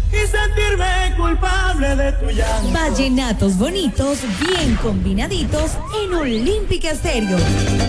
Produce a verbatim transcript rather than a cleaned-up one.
y sentirme culpable de tu llanto. Vallenatos bonitos, bien combinaditos en Olímpica Estéreo.